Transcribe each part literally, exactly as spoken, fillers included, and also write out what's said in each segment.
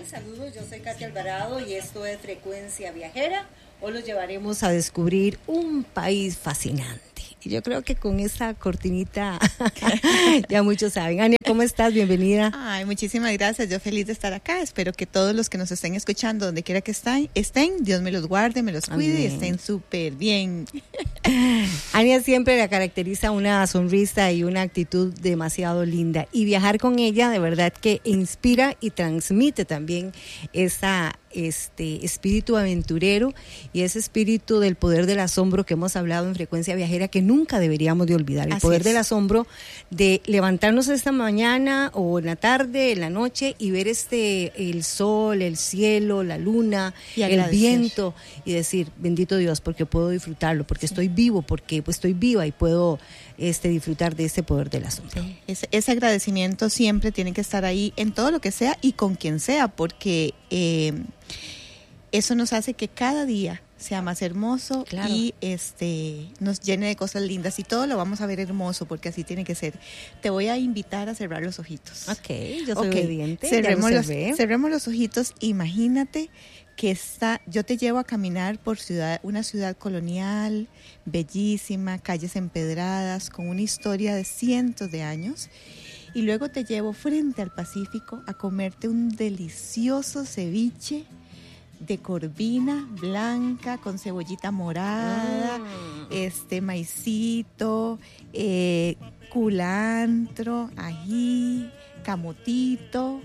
Saludos, yo soy Katia Alvarado y esto es Frecuencia Viajera. Hoy los llevaremos a descubrir un país fascinante. Y yo creo que con esa cortinita ya muchos saben. Ania, ¿cómo estás? Bienvenida. Ay, muchísimas gracias. Yo feliz de estar acá. Espero que todos los que nos estén escuchando, donde quiera que estén, estén Dios me los guarde, me los cuide. Amén. Y estén súper bien. Ania siempre la caracteriza una sonrisa y una actitud demasiado linda. Y viajar con ella de verdad que inspira y transmite también esa este espíritu aventurero y ese espíritu del poder del asombro que hemos hablado en Frecuencia Viajera, que nunca deberíamos de olvidar. El Así poder es. del asombro de levantarnos esta mañana o en la tarde, en la noche y ver este el sol, el cielo, la luna, el viento y decir, bendito Dios, porque puedo disfrutarlo, porque sí. estoy vivo, porque pues estoy viva y puedo este disfrutar de este poder del asombro. Sí. Ese, ese agradecimiento siempre tiene que estar ahí en todo lo que sea y con quien sea, porque eh, eso nos hace que cada día sea más hermoso claro. y este nos llene de cosas lindas y todo lo vamos a ver hermoso porque así tiene que ser. Te voy a invitar a cerrar los ojitos. Ok, yo soy okay. obediente. Cerremos los, cerremos los ojitos. Imagínate que está, yo te llevo a caminar por ciudad, una ciudad colonial, bellísima, calles empedradas, con una historia de cientos de años. Y luego te llevo frente al Pacífico a comerte un delicioso ceviche de corvina blanca con cebollita morada, mm. este maicito, eh, culantro, ají, camotito,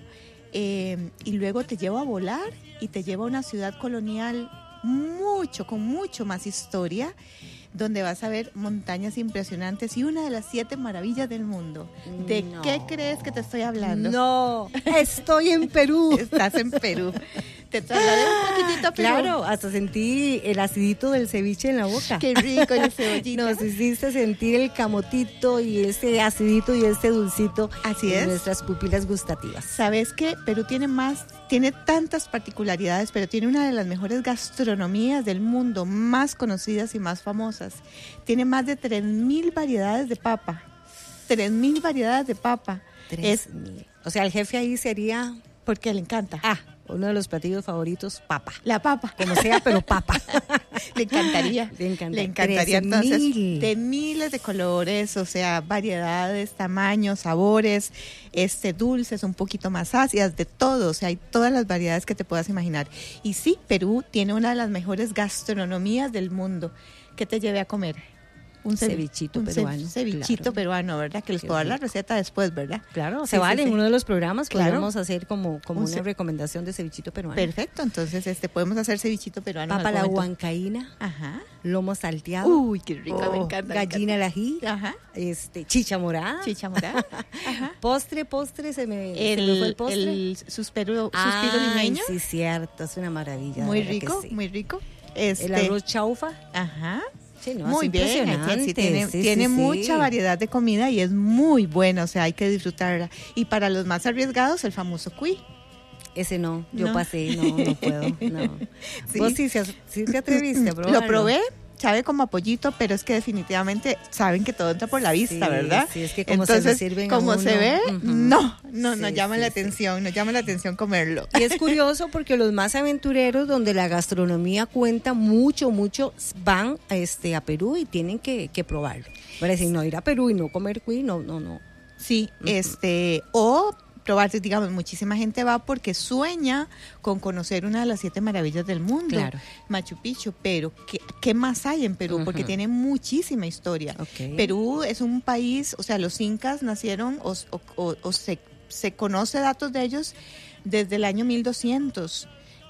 eh, y luego te llevo a volar y te llevo a una ciudad colonial mucho, con mucho más historia, donde vas a ver montañas impresionantes y una de las siete maravillas del mundo. ¿De no. qué crees que te estoy hablando? No, estoy en Perú. Estás en Perú. Te trasladé un poquitito a Perú. Claro, hasta sentí el acidito del ceviche en la boca. Qué rico, el cebollita. Nos hiciste sentir el camotito y ese acidito y este dulcito. Así en es. nuestras pupilas gustativas. ¿Sabes qué? Perú tiene más, tiene tantas particularidades, pero tiene una de las mejores gastronomías del mundo, más conocidas y más famosas. Tiene más de tres mil variedades de papa. tres mil variedades de papa. tres mil. O sea, el jefe ahí sería... Porque le encanta. Ah, uno de los platillos favoritos, papa. La papa. Como sea, pero papa. Le encantaría. Le encantaría. Le encantaría. Entonces, mil. de miles de colores, o sea, variedades, tamaños, sabores, este, dulces, un poquito más ácidas, de todo. O sea, hay todas las variedades que te puedas imaginar. Y sí, Perú tiene una de las mejores gastronomías del mundo. ¿Qué te llevé a comer? Un cevichito un peruano. cevichito claro. peruano, ¿verdad? Que les puedo dar la receta después, ¿verdad? Claro, sí, se vale. Sí, en sí. uno de los programas claro. podemos hacer como, como una ce- recomendación de cevichito peruano. Perfecto, entonces este podemos hacer cevichito peruano. Papa la huancaína, ajá. lomo salteado. Uy, qué rico, oh, me encanta. Gallina al ají, ajá. este, chicha morada. Chicha morada. Ajá. Postre, postre, se me, el, se me fue el postre. El suspiro, ah, suspiro limeño. Sí, cierto, es una maravilla. Muy rico, sí. muy rico. Este, el arroz chaufa. Ajá. Sí, no, muy bien, sí, tiene, sí, tiene sí, mucha sí. variedad de comida y es muy buena, o sea, hay que disfrutarla. Y para los más arriesgados, el famoso cuy. Ese no, yo no. pasé, no, no puedo, no. ¿Sí? ¿Vos sí, sí te atreviste a probarlo? Lo probé, sabe como a pollito, pero es que definitivamente saben que todo entra por la vista, sí, ¿verdad? Sí, es que como Entonces, se sirven como uno, se ve, uh-huh. no, no, sí, nos llama sí, la sí. atención, nos llama la atención comerlo. Y es curioso porque los más aventureros, donde la gastronomía cuenta mucho, mucho, van a, este, a Perú y tienen que, que probarlo. Para decir, no ir a Perú y no comer cuy, no, no, no. Sí, uh-huh. este, o... probar, digamos, muchísima gente va porque sueña con conocer una de las siete maravillas del mundo, claro. Machu Picchu, pero ¿qué, qué más hay en Perú? Uh-huh. Porque tiene muchísima historia. Okay. Perú es un país, o sea, los incas nacieron o, o, o, o se, se conoce datos de ellos desde el año mil doscientos.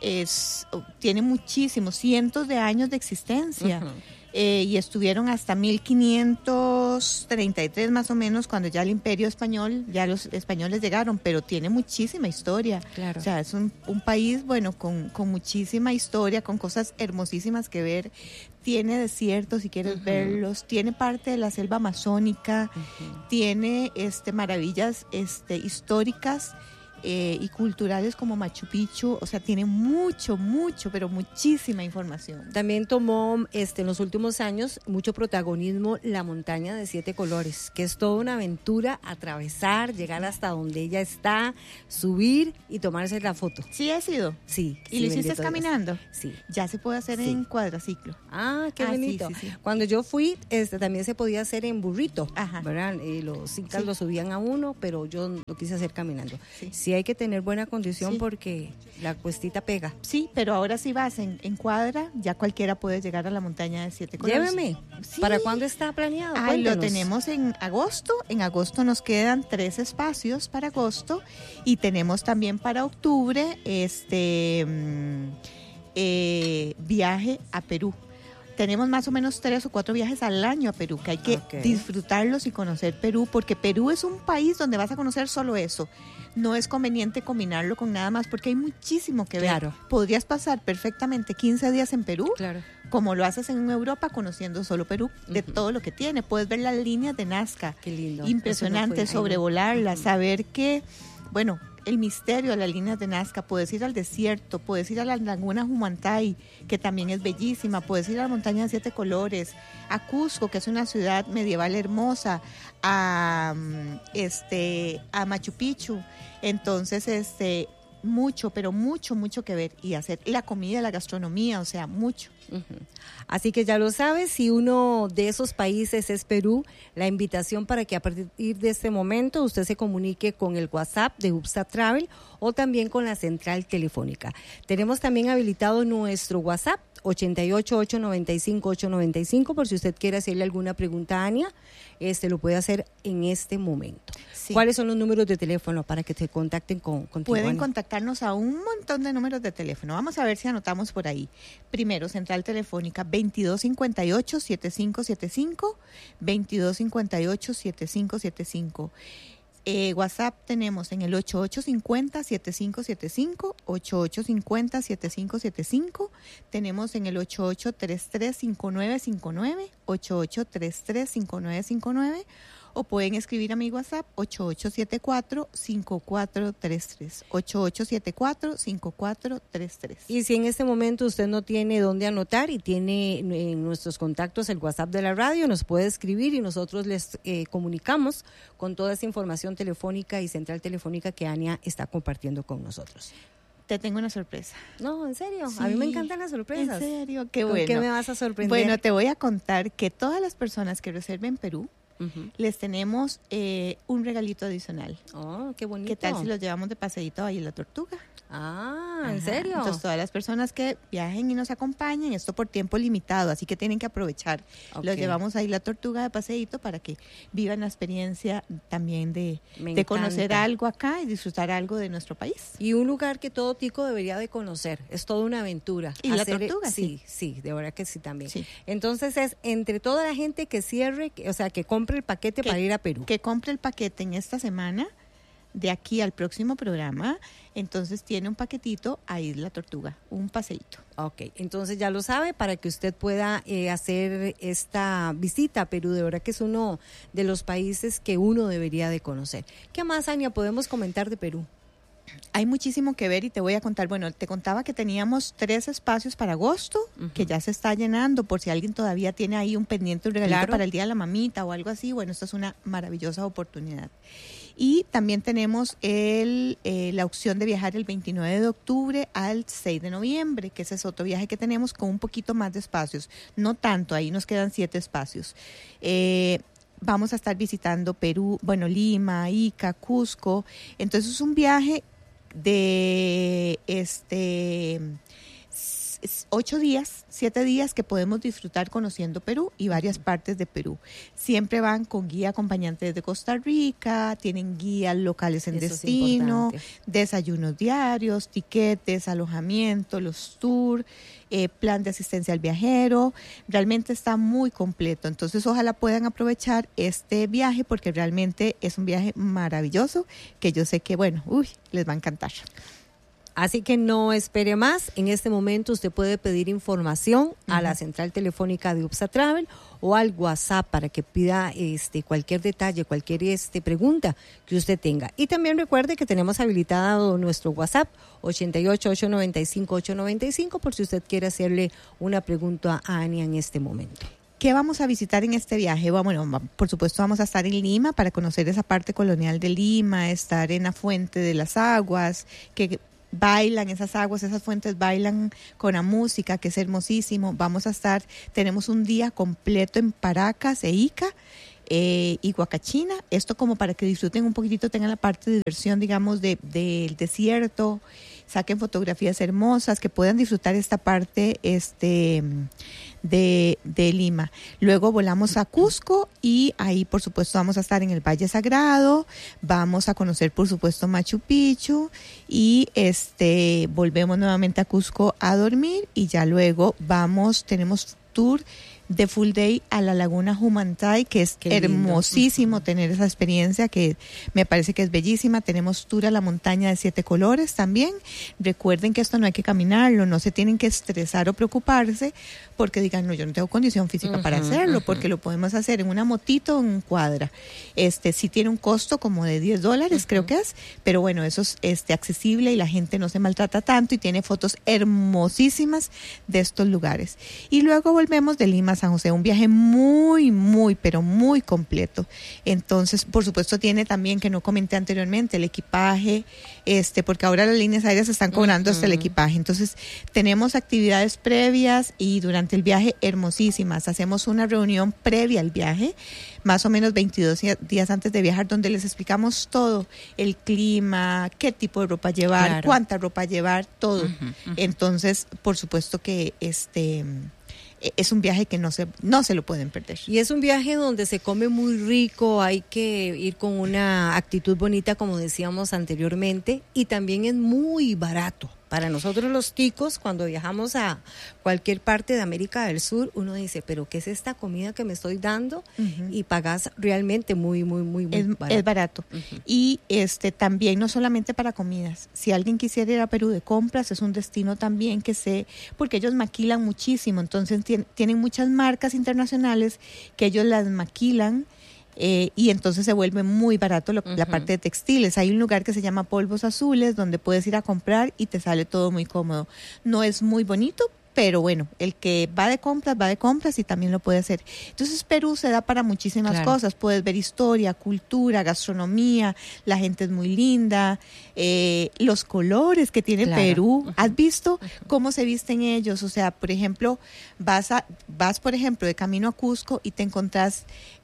Es, tiene muchísimos, cientos de años de existencia. Uh-huh. Eh, y estuvieron hasta mil quinientos treinta y tres más o menos, cuando ya el Imperio Español, ya los españoles llegaron, pero tiene muchísima historia. Claro. O sea, es un, un país, bueno, con, con muchísima historia, con cosas hermosísimas que ver. Tiene desiertos, si quieres uh-huh. verlos, tiene parte de la selva amazónica, uh-huh. tiene este, maravillas este, históricas eh, y culturales como Machu Picchu, o sea, tiene mucho, mucho, pero muchísima información. También tomó este, en los últimos años mucho protagonismo la montaña de siete colores, que es toda una aventura, atravesar, llegar hasta donde ella está, subir y tomarse la foto. ¿Sí has ido? Sí. ¿Y sí, lo hiciste caminando? Sí. Ya se puede hacer sí. en cuadraciclo. Ah, qué ah, bonito. Sí, sí, sí. Cuando yo fui, este, también se podía hacer en burrito, Ajá. ¿verdad? Eh, los incas sí. lo subían a uno, pero yo lo quise hacer caminando. Sí, sí hay que tener buena condición sí. porque la cuestita pega. Sí, pero ahora si vas en, en cuadra, ya cualquiera puede llegar a la montaña de siete colores. Lléveme. Sí. ¿Para cuándo está planeado? Ah, lo tenemos en agosto. En agosto nos quedan tres espacios para agosto y tenemos también para octubre este eh, viaje a Perú. Tenemos más o menos tres o cuatro viajes al año a Perú, que hay que okay. disfrutarlos y conocer Perú, porque Perú es un país donde vas a conocer solo eso. No es conveniente combinarlo con nada más, porque hay muchísimo que ver. Claro. Podrías pasar perfectamente quince días en Perú, claro. como lo haces en Europa, conociendo solo Perú, de uh-huh. todo lo que tiene. Puedes ver las líneas de Nazca. Qué lindo. Impresionante, sobrevolarlas, uh-huh. saber que, bueno, el misterio de las líneas de Nazca, puedes ir al desierto, puedes ir a la laguna Humantay, que también es bellísima, puedes ir a la montaña de siete colores, a Cusco, que es una ciudad medieval hermosa, a este a Machu Picchu. Entonces, este mucho, pero mucho, mucho que ver y hacer. La comida, la gastronomía, o sea, mucho. Uh-huh. Así que ya lo sabes, si uno de esos países es Perú, la invitación para que a partir de este momento usted se comunique con el WhatsApp de UPSA Travel o también con la central telefónica. Tenemos también habilitado nuestro WhatsApp ochenta y ocho, ochocientos noventa y cinco, ochocientos noventa y cinco, por si usted quiere hacerle alguna pregunta a Ania, este lo puede hacer en este momento. Sí. ¿Cuáles son los números de teléfono para que te contacten con contigo, Pueden Ania? Contactarnos a un montón de números de teléfono. Vamos a ver si anotamos por ahí. Primero, central telefónica veintidós cincuenta y ocho, setenta y cinco setenta y cinco, veintidós cincuenta y ocho, setenta y cinco setenta y cinco. Eh, WhatsApp tenemos en el ochenta y ocho cincuenta, setenta y cinco setenta y cinco, ochenta y ocho cincuenta, setenta y cinco setenta y cinco. Tenemos en el ochenta y ocho treinta y tres cincuenta y nueve cincuenta y nueve, ochenta y ocho treinta y tres cincuenta y nueve cincuenta y nueve. O pueden escribir a mi WhatsApp ochenta y ocho setenta y cuatro, cincuenta y cuatro treinta y tres, ochenta y ocho setenta y cuatro, cincuenta y cuatro treinta y tres. Y si en este momento usted no tiene dónde anotar y tiene en nuestros contactos el WhatsApp de la radio, nos puede escribir y nosotros les eh, comunicamos con toda esa información telefónica y central telefónica que Ania está compartiendo con nosotros. Te tengo una sorpresa. No, ¿en serio? Sí. A mí me encantan las sorpresas. ¿En serio? Qué bueno. ¿Con qué me vas a sorprender? Bueno, te voy a contar que todas las personas que reserven Perú, uh-huh. les tenemos eh, un regalito adicional. Oh, qué bonito. ¿Qué tal si los llevamos de paseíto ahí en la Tortuga? Ah, ¿en Ajá. serio? Entonces todas las personas que viajen y nos acompañen, esto por tiempo limitado, así que tienen que aprovechar. Okay. Los llevamos ahí la Tortuga de paseíto para que vivan la experiencia también de, de conocer algo acá y disfrutar algo de nuestro país. Y un lugar que todo tico debería de conocer, es toda una aventura. Y Hacer, la Tortuga, sí. Sí, sí, de verdad que sí también. Sí. Entonces es entre toda la gente que cierre, o sea, que compre el paquete que, para ir a Perú. Que compre el paquete en esta semana, de aquí al próximo programa, entonces tiene un paquetito a Isla Tortuga, un paseíto. Ok, entonces ya lo sabe, para que usted pueda eh, hacer esta visita a Perú, de verdad que es uno de los países que uno debería de conocer. ¿Qué más, Ania, podemos comentar de Perú? Hay muchísimo que ver y te voy a contar. Bueno, te contaba que teníamos tres espacios para agosto, uh-huh. que ya se está llenando, por si alguien todavía tiene ahí un pendiente, un regalito claro. para el Día de la Mamita o algo así. Bueno, esta es una maravillosa oportunidad. Y también tenemos el, eh, la opción de viajar el veintinueve de octubre al seis de noviembre, que ese es otro viaje que tenemos con un poquito más de espacios. No tanto, ahí nos quedan siete espacios. Eh, vamos a estar visitando Perú, bueno, Lima, Ica, Cusco. Entonces es un viaje de este ocho días, siete días que podemos disfrutar conociendo Perú y varias partes de Perú. Siempre van con guía acompañante desde Costa Rica, tienen guías locales en Eso destino, desayunos diarios, tiquetes, alojamiento, los tours, eh, plan de asistencia al viajero. Realmente está muy completo. Entonces ojalá puedan aprovechar este viaje porque realmente es un viaje maravilloso que yo sé que, bueno, uy, les va a encantar. Así que no espere más. En este momento usted puede pedir información uh-huh. a la central telefónica de UPSA Travel o al WhatsApp para que pida este cualquier detalle, cualquier este pregunta que usted tenga. Y también recuerde que tenemos habilitado nuestro WhatsApp ochenta y ocho, ochocientos noventa y cinco, ochocientos noventa y cinco por si usted quiere hacerle una pregunta a Ania en este momento. ¿Qué vamos a visitar en este viaje? Bueno, por supuesto vamos a estar en Lima para conocer esa parte colonial de Lima, estar en la Fuente de las Aguas, que bailan esas aguas, esas fuentes bailan con la música, que es hermosísimo. Vamos a estar, tenemos un día completo en Paracas e Ica eh, y Huacachina, esto como para que disfruten un poquitito, tengan la parte de diversión, digamos, de, del desierto, saquen fotografías hermosas, que puedan disfrutar esta parte este de, de Lima. Luego volamos a Cusco y ahí por supuesto vamos a estar en el Valle Sagrado, vamos a conocer por supuesto Machu Picchu y este volvemos nuevamente a Cusco a dormir y ya luego vamos, tenemos tour de full day a la Laguna Humantay, que es Qué hermosísimo lindo. Tener esa experiencia, que me parece que es bellísima. Tenemos tour a la montaña de siete colores también. Recuerden que esto no hay que caminarlo, no se tienen que estresar o preocuparse porque digan, no, yo no tengo condición física uh-huh, para hacerlo, uh-huh. porque lo podemos hacer en una motito o en un cuadra. Este sí tiene un costo como de diez dólares, uh-huh. creo que es, pero bueno, eso es este, accesible y la gente no se maltrata tanto y tiene fotos hermosísimas de estos lugares. Y luego volvemos de Lima a San José, un viaje muy, muy, pero muy completo. Entonces, por supuesto, tiene también, que no comenté anteriormente, el equipaje, este, porque ahora las líneas aéreas están cobrando uh-huh. hasta el equipaje. Entonces, tenemos actividades previas y durante el viaje hermosísimas. Hacemos una reunión previa al viaje, más o menos veintidós días antes de viajar, donde les explicamos todo, el clima, qué tipo de ropa llevar, claro. cuánta ropa llevar, todo. Uh-huh, uh-huh. Entonces, por supuesto que este es un viaje que no se no se lo pueden perder. Y es un viaje donde se come muy rico, hay que ir con una actitud bonita, como decíamos anteriormente, y también es muy barato. Para nosotros los ticos, cuando viajamos a cualquier parte de América del Sur, uno dice, pero ¿qué es esta comida que me estoy dando? Uh-huh. Y pagas realmente muy, muy, muy, muy es, barato. Es barato. Uh-huh. Y este también, no solamente para comidas, si alguien quisiera ir a Perú de compras, es un destino también que se, porque ellos maquilan muchísimo, entonces tien, tienen muchas marcas internacionales que ellos las maquilan. Eh, y entonces se vuelve muy barato lo, uh-huh. la parte de textiles. Hay un lugar que se llama Polvos Azules donde puedes ir a comprar y te sale todo muy cómodo. No es muy bonito, pero bueno, el que va de compras, va de compras y también lo puede hacer. Entonces Perú se da para muchísimas claro. cosas. Puedes ver historia, cultura, gastronomía, la gente es muy linda, eh, los colores que tiene claro. Perú. Uh-huh. ¿Has visto uh-huh. cómo se visten ellos? O sea, por ejemplo, vas a vas por ejemplo de camino a Cusco y te encontrás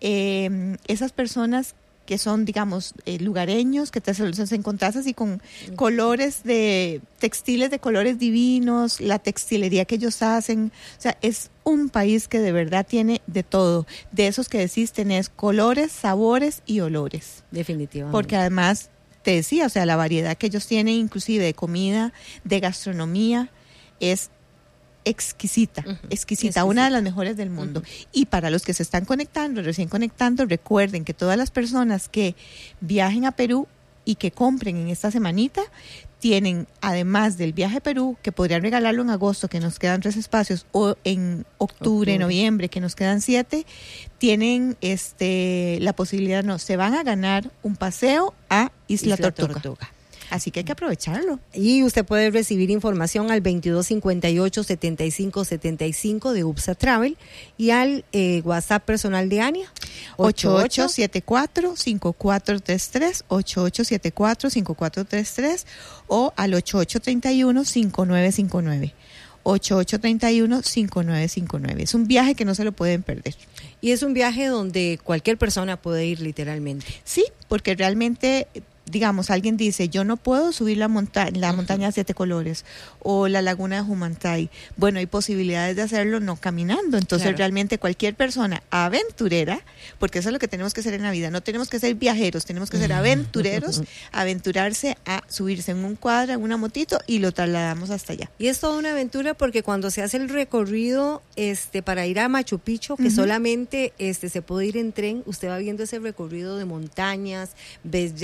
eh, esas personas que son, digamos, eh, lugareños, que te los encontrás así con uh-huh. colores de textiles de colores divinos, la textilería que ellos hacen. O sea, es un país que de verdad tiene de todo. De esos que decís, tenés colores, sabores y olores. Definitivamente. Porque además, te decía, o sea, la variedad que ellos tienen, inclusive de comida, de gastronomía, es exquisita, uh-huh. exquisita, exquisita, una de las mejores del mundo. Uh-huh. Y para los que se están conectando, recién conectando, recuerden que todas las personas que viajen a Perú y que compren en esta semanita, tienen, además del viaje a Perú, que podrían regalarlo en agosto, que nos quedan tres espacios, o en octubre, octubre. noviembre, que nos quedan siete, tienen este la posibilidad, no, se van a ganar un paseo a Isla, Isla Tortuga. Tortuga. Así que hay que aprovecharlo. Y usted puede recibir información al veintidós cincuenta y ocho setenta y cinco setenta y cinco de UPSA Travel y al eh, WhatsApp personal de Ania. ocho ocho siete cuatro cinco cuatro tres tres, ocho ocho siete cuatro cinco cuatro tres tres o al ocho ocho tres uno cinco nueve cinco nueve. ocho ocho tres uno cinco nueve cinco nueve. Es un viaje que no se lo pueden perder. Y es un viaje donde cualquier persona puede ir literalmente. Sí, porque realmente, digamos, alguien dice, yo no puedo subir la, monta- la uh-huh. montaña de siete colores o la laguna de Humantay. Bueno, hay posibilidades de hacerlo no caminando. Entonces, claro. realmente cualquier persona aventurera, porque eso es lo que tenemos que hacer en la vida, no tenemos que ser viajeros, tenemos que ser aventureros, aventurarse a subirse en un cuadro, en una motito y lo trasladamos hasta allá. Y es toda una aventura porque cuando se hace el recorrido este para ir a Machu Picchu, que uh-huh. solamente este se puede ir en tren, usted va viendo ese recorrido de montañas, ves llamas,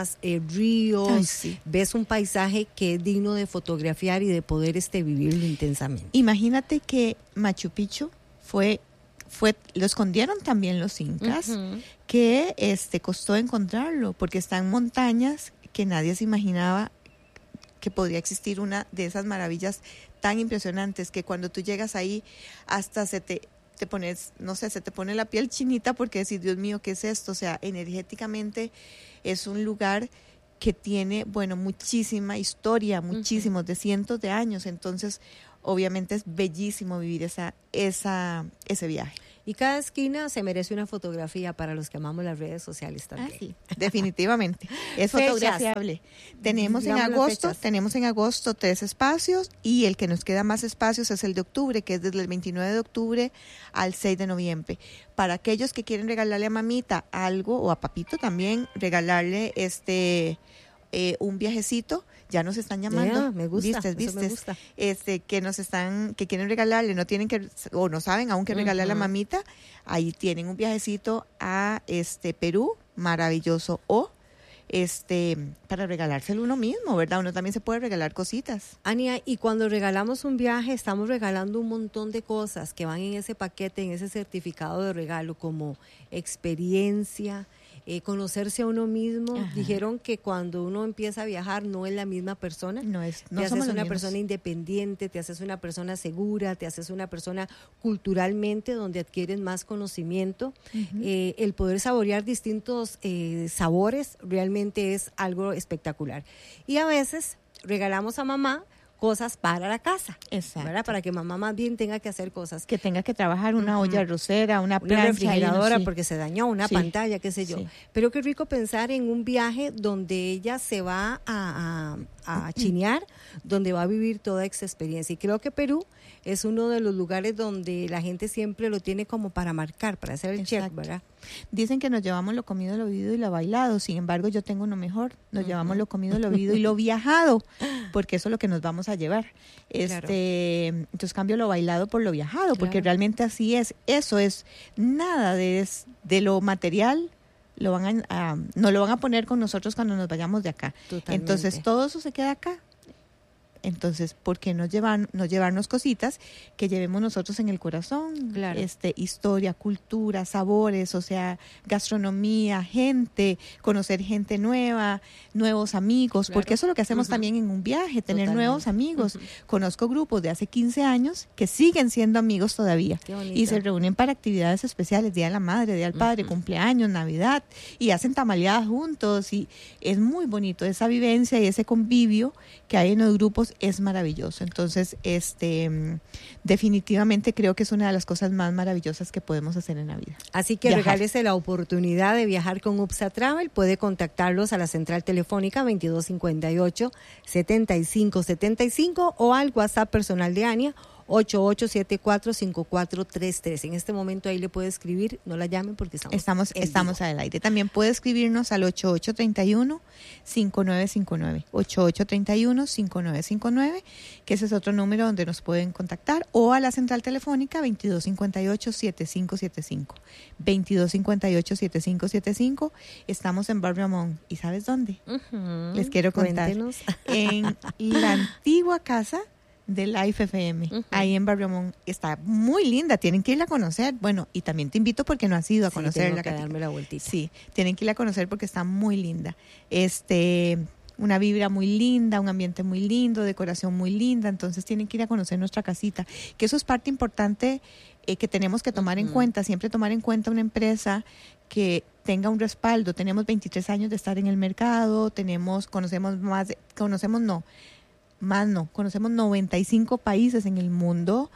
playas, eh, ríos, Ay, sí. ves un paisaje que es digno de fotografiar y de poder este, vivirlo intensamente. Imagínate que Machu Picchu fue, fue, lo escondieron también los incas, uh-huh. que este, costó encontrarlo, porque están montañas que nadie se imaginaba que podría existir una de esas maravillas tan impresionantes que cuando tú llegas ahí hasta se te, te pones, no sé, se te pone la piel chinita porque decís, Dios mío, ¿qué es esto? O sea, energéticamente es un lugar que tiene, bueno, muchísima historia, muchísimos, uh-huh. de cientos de años, entonces obviamente es bellísimo vivir esa, esa, ese viaje. Y cada esquina se merece una fotografía para los que amamos las redes sociales también. Ah, sí, definitivamente. Es fotografiable. Tenemos en agosto, tenemos en agosto tres espacios y el que nos queda más espacios es el de octubre, que es desde el veintinueve de octubre al seis de noviembre. Para aquellos que quieren regalarle a mamita algo o a papito también, regalarle este eh, un viajecito. Ya nos están llamando. Yeah, me gusta, ¿Vistes, vistes? me gusta. Este, que nos están, que quieren regalarle, no tienen que, o no saben aún que regalarle uh-huh. a mamita, ahí tienen un viajecito a este Perú, maravilloso, o este, para regalárselo uno mismo, ¿verdad? Uno también se puede regalar cositas. Ania, y cuando regalamos un viaje, estamos regalando un montón de cosas que van en ese paquete, en ese certificado de regalo, como experiencia, Eh, conocerse a uno mismo. Ajá. Dijeron que cuando uno empieza a viajar no es la misma persona. No es, no te haces una mismos. persona independiente, te haces una persona segura, te haces una persona culturalmente donde adquieres más conocimiento. Uh-huh. Eh, el poder saborear distintos eh, sabores realmente es algo espectacular. Y a veces regalamos a mamá cosas para la casa, exacto, ¿verdad? Para que mamá más bien tenga que hacer cosas. Que tenga que trabajar una uh-huh. olla arrocera, una plancha, una refrigeradora sí. porque se dañó, una sí. pantalla, qué sé yo. Sí. Pero qué rico pensar en un viaje donde ella se va a, a, a chinear, donde va a vivir toda esa experiencia. Y creo que Perú es uno de los lugares donde la gente siempre lo tiene como para marcar, para hacer el exacto. check, ¿verdad? Dicen que nos llevamos lo comido, lo bebido y lo bailado. Sin embargo, yo tengo uno mejor. Nos uh-huh. llevamos lo comido, lo bebido y lo viajado, porque eso es lo que nos vamos a llevar. Este, claro. Entonces cambio lo bailado por lo viajado, porque claro. realmente así es. Eso es nada de, de lo material. Lo van a, uh, no lo van a poner con nosotros cuando nos vayamos de acá. Totalmente. Entonces todo eso se queda acá. Entonces, ¿por qué no, llevar, no llevarnos cositas que llevemos nosotros en el corazón? Claro. Este, historia, cultura, sabores, o sea, gastronomía, gente, conocer gente nueva, nuevos amigos, claro. porque eso es lo que hacemos uh-huh. también en un viaje, tener Totalmente. nuevos amigos. Uh-huh. Conozco grupos de hace quince años que siguen siendo amigos todavía y se reúnen para actividades especiales, Día de la Madre, Día del Padre, uh-huh. cumpleaños, Navidad, y hacen tamaleadas juntos y es muy bonito esa vivencia y ese convivio que hay en los grupos. Es maravilloso. Entonces, este, definitivamente creo que es una de las cosas más maravillosas que podemos hacer en la vida. Así que viajar. Regálese la oportunidad de viajar con UPSA Travel. Puede contactarlos a la central telefónica veintidós cincuenta y ocho, setenta y cinco setenta y cinco o al WhatsApp personal de Ania ocho ocho siete cuatro cinco cuatro tres tres. En este momento ahí le puede escribir, no la llamen porque estamos Estamos, estamos al aire. También puede escribirnos al ocho ocho tres uno cinco nueve cinco nueve, ocho ocho tres uno cinco nueve cinco nueve, que ese es otro número donde nos pueden contactar, o a la central telefónica veintidós cincuenta y ocho setenta y cinco setenta y cinco, veintidós cincuenta y ocho setenta y cinco setenta y cinco. Estamos en Barrio Amón. ¿Y sabes dónde? Uh-huh. Les quiero contar. Cuéntenos. En la antigua casa de Life F M, uh-huh. ahí en Barrio Amón. Está muy linda, tienen que irla a conocer. Bueno, y también te invito porque no has ido a sí, conocerla. Tengo que darme la vueltita. Sí, tienen que irla a conocer porque está muy linda. Este, una vibra muy linda, un ambiente muy lindo, decoración muy linda, entonces tienen que ir a conocer nuestra casita, que eso es parte importante eh, que tenemos que tomar uh-huh. en cuenta, siempre tomar en cuenta una empresa que tenga un respaldo. Tenemos veintitrés años de estar en el mercado, tenemos, conocemos más, de, conocemos no, más no, conocemos noventa y cinco países en el mundo,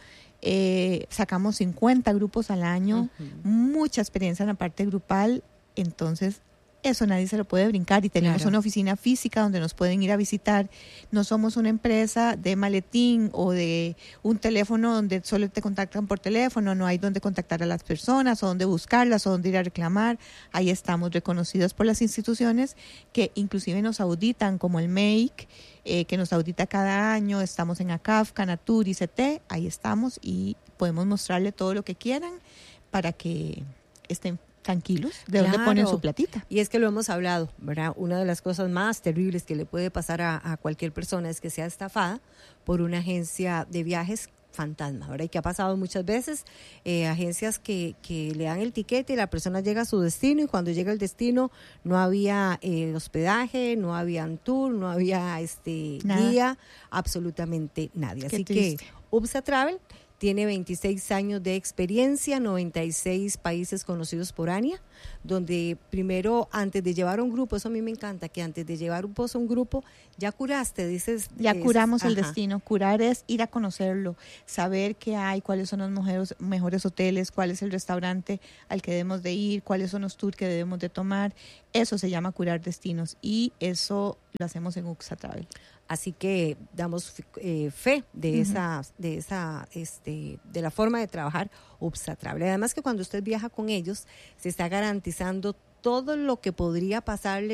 eh, sacamos cincuenta grupos al año, uh-huh. mucha experiencia en la parte grupal, entonces eso nadie se lo puede brincar y tenemos claro. una oficina física donde nos pueden ir a visitar. No somos una empresa de maletín o de un teléfono donde solo te contactan por teléfono, no hay donde contactar a las personas o donde buscarlas o donde ir a reclamar. Ahí estamos reconocidos por las instituciones que inclusive nos auditan, como el M E I C, eh, que nos audita cada año. Estamos en ACAF, Canatur y C T, ahí estamos y podemos mostrarle todo lo que quieran para que estén tranquilos, ¿de dónde Claro. ponen su platita? Y es que lo hemos hablado, ¿verdad? Una de las cosas más terribles que le puede pasar a, a cualquier persona es que sea estafada por una agencia de viajes fantasma, ¿verdad? Y que ha pasado muchas veces, eh, agencias que, que le dan el tiquete y la persona llega a su destino, y cuando llega al destino no había eh, hospedaje, no había un tour, no había este Nada. guía, absolutamente nadie. Qué Así triste. que UPSA Travel tiene veintiséis años de experiencia, noventa y seis países conocidos por ANIA, donde primero, antes de llevar un grupo, eso a mí me encanta, que antes de llevar un pozo un grupo, ya curaste, dices. Ya es- curamos el ajá. destino. Curar es ir a conocerlo, saber qué hay, cuáles son los mejores, mejores hoteles, cuál es el restaurante al que debemos de ir, cuáles son los tours que debemos de tomar. Eso se llama curar destinos y eso lo hacemos en UPSA Travel. Así que damos eh, fe de Ujú. esa, de esa, este, de la forma de trabajar UPSA Travel. Además que cuando usted viaja con ellos, se está garantizando todo lo que podría pasarle